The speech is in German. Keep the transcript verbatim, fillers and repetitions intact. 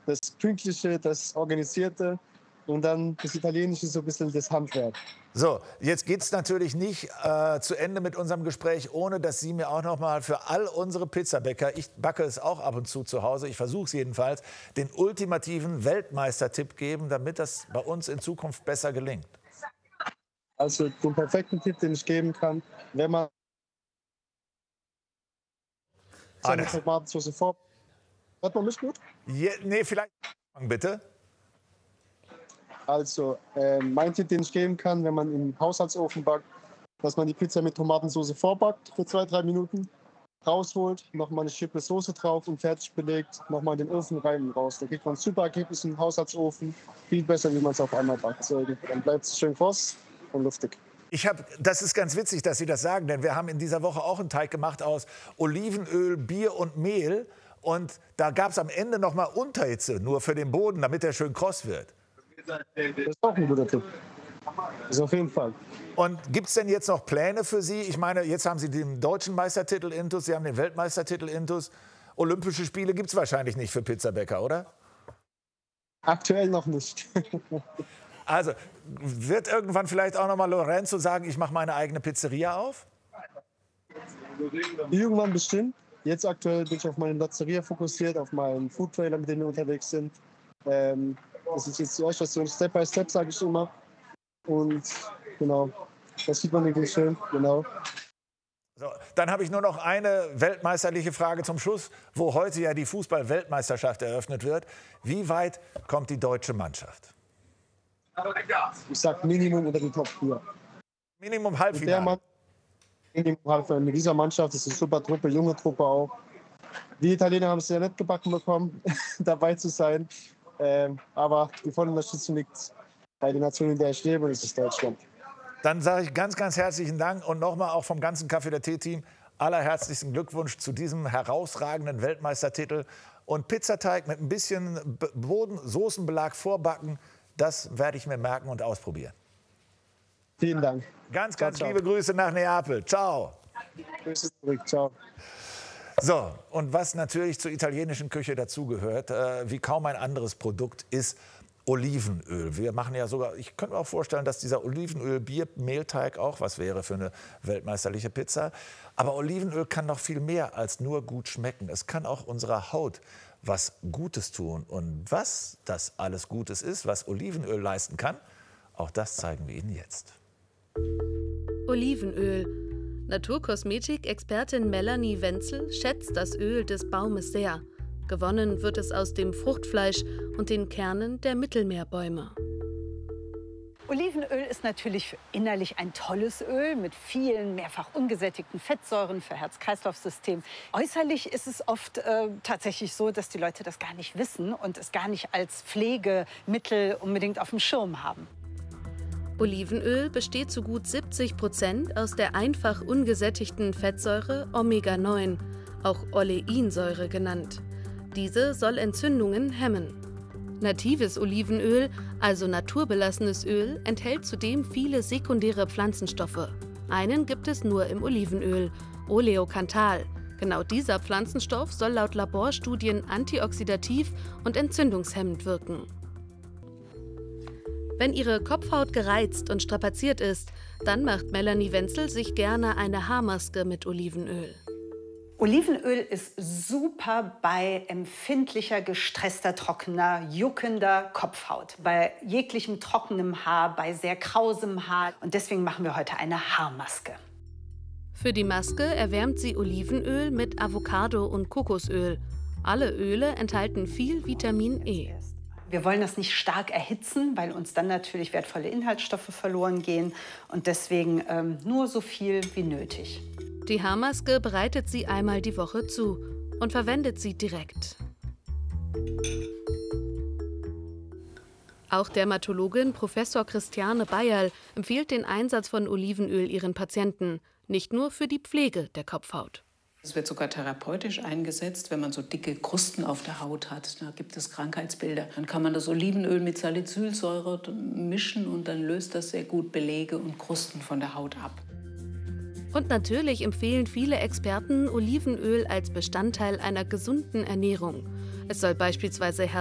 das Pünktliche, das Organisierte und dann das Italienische, so ein bisschen das Handwerk. So, jetzt geht es natürlich nicht äh, zu Ende mit unserem Gespräch, ohne dass Sie mir auch noch mal für all unsere Pizzabäcker, ich backe es auch ab und zu zu Hause, ich versuche es jedenfalls, den ultimativen Weltmeistertipp geben, damit das bei uns in Zukunft besser gelingt. Also den perfekten Tipp, den ich geben kann, wenn man Ah, seine Tomatensauce vor... Hört man mich gut? Je, nee, vielleicht bitte. Also, äh, mein Tipp, den ich geben kann, wenn man im Haushaltsofen backt, dass man die Pizza mit Tomatensauce vorbackt für zwei, drei Minuten, rausholt, nochmal eine Schippe Soße drauf und fertig belegt, nochmal in den Ofen rein und raus. Da kriegt man ein super Ergebnis im Haushaltsofen, viel besser, wie man es auf einmal backt. So, dann bleibt es schön kross und luftig. Ich hab, das ist ganz witzig, dass Sie das sagen, denn wir haben in dieser Woche auch einen Teig gemacht aus Olivenöl, Bier und Mehl. Und da gab es am Ende noch mal Unterhitze, nur für den Boden, damit der schön kross wird. Das ist auch ein guter Tipp. Das ist auf jeden Fall. Und gibt es denn jetzt noch Pläne für Sie? Ich meine, jetzt haben Sie den deutschen Meistertitel intus, Sie haben den Weltmeistertitel intus. Olympische Spiele gibt es wahrscheinlich nicht für Pizzabäcker, oder? Aktuell noch nicht. Also, wird irgendwann vielleicht auch noch mal Lorenzo sagen, ich mache meine eigene Pizzeria auf? Irgendwann bestimmt. Jetzt aktuell bin ich auf meine Pizzeria fokussiert, auf meinen Foodtrailer, mit dem wir unterwegs sind. Ähm, das ist jetzt die Station Step by Step, sage ich immer. Und genau, das sieht man wirklich schön, genau. So, dann habe ich nur noch eine weltmeisterliche Frage zum Schluss, wo heute ja die Fußball-Weltmeisterschaft eröffnet wird. Wie weit kommt die deutsche Mannschaft? Ich sage Minimum unter die Top vier. Minimum Halbfinale. Mit dieser Mannschaft, das ist eine super Truppe, junge Truppe auch. Die Italiener haben es sehr nett gebacken bekommen, dabei zu sein. Ähm, aber die volle Unterstützung liegt bei der Nation, in der ich lebe, und das ist Deutschland. Dann sage ich ganz, ganz herzlichen Dank und nochmal auch vom ganzen Café der Tee-Team allerherzlichsten Glückwunsch zu diesem herausragenden Weltmeistertitel. Und Pizzateig mit ein bisschen Boden-Soßenbelag vorbacken, das werde ich mir merken und ausprobieren. Vielen Dank. Ganz, Ciao, ganz ciao. liebe Grüße nach Neapel. Ciao. Grüße zurück. Ciao. So, und was natürlich zur italienischen Küche dazugehört, äh, wie kaum ein anderes Produkt, ist Olivenöl. Wir machen ja sogar, ich könnte mir auch vorstellen, dass dieser Olivenöl-Bier-Mehlteig auch was wäre für eine weltmeisterliche Pizza. Aber Olivenöl kann noch viel mehr als nur gut schmecken. Es kann auch unserer Haut was Gutes tun. Und was das alles Gutes ist, was Olivenöl leisten kann, auch das zeigen wir Ihnen jetzt. Olivenöl. Naturkosmetik-Expertin Melanie Wenzel schätzt das Öl des Baumes sehr. Gewonnen wird es aus dem Fruchtfleisch und den Kernen der Mittelmeerbäume. Olivenöl ist natürlich innerlich ein tolles Öl mit vielen mehrfach ungesättigten Fettsäuren für Herz-Kreislauf-System. Äußerlich ist es oft äh, tatsächlich so, dass die Leute das gar nicht wissen und es gar nicht als Pflegemittel unbedingt auf dem Schirm haben. Olivenöl besteht zu gut siebzig Prozent aus der einfach ungesättigten Fettsäure Omega neun, auch Oleinsäure genannt. Diese soll Entzündungen hemmen. Natives Olivenöl, also naturbelassenes Öl, enthält zudem viele sekundäre Pflanzenstoffe. Einen gibt es nur im Olivenöl, Oleocanthal. Genau dieser Pflanzenstoff soll laut Laborstudien antioxidativ und entzündungshemmend wirken. Wenn Ihre Kopfhaut gereizt und strapaziert ist, dann macht Melanie Wenzel sich gerne eine Haarmaske mit Olivenöl. Olivenöl ist super bei empfindlicher, gestresster, trockener, juckender Kopfhaut. Bei jeglichem trockenem Haar, bei sehr krausem Haar. Und deswegen machen wir heute eine Haarmaske. Für die Maske erwärmt sie Olivenöl mit Avocado und Kokosöl. Alle Öle enthalten viel Vitamin E. Wir wollen das nicht stark erhitzen, weil uns dann natürlich wertvolle Inhaltsstoffe verloren gehen. Und deswegen ähm, nur so viel wie nötig. Die Haarmaske bereitet sie einmal die Woche zu und verwendet sie direkt. Auch Dermatologin Professor Christiane Bayerl empfiehlt den Einsatz von Olivenöl ihren Patienten, nicht nur für die Pflege der Kopfhaut. Es wird sogar therapeutisch eingesetzt, wenn man so dicke Krusten auf der Haut hat. Da gibt es Krankheitsbilder. Dann kann man das Olivenöl mit Salicylsäure mischen und dann löst das sehr gut Belege und Krusten von der Haut ab. Und natürlich empfehlen viele Experten Olivenöl als Bestandteil einer gesunden Ernährung. Es soll beispielsweise